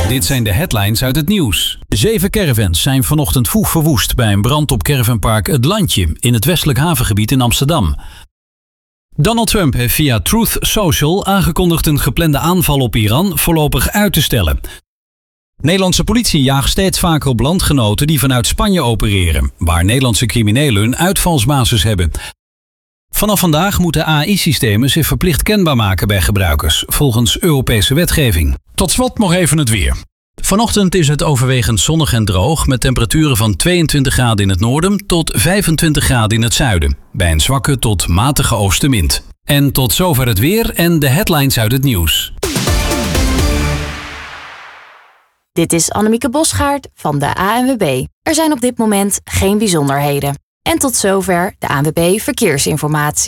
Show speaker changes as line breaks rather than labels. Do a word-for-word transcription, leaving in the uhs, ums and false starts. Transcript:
Dit zijn de headlines uit het nieuws. Zeven caravans zijn vanochtend vroeg verwoest bij een brand op caravanpark Het Landje in het westelijk havengebied in Amsterdam. Donald Trump heeft via Truth Social aangekondigd een geplande aanval op Iran voorlopig uit te stellen. Nederlandse politie jaagt steeds vaker op landgenoten die vanuit Spanje opereren, waar Nederlandse criminelen een uitvalsbasis hebben. Vanaf vandaag moeten A I-systemen zich verplicht kenbaar maken bij gebruikers, volgens Europese wetgeving. Tot slot nog even het weer. Vanochtend is het overwegend zonnig en droog met temperaturen van tweeëntwintig graden in het noorden tot vijfentwintig graden in het zuiden, bij een zwakke tot matige oostenwind. En tot zover het weer en de headlines uit het nieuws.
Dit is Annemieke Bosgaard van de A N W B. Er zijn op dit moment geen bijzonderheden. En tot zover de A N W B Verkeersinformatie.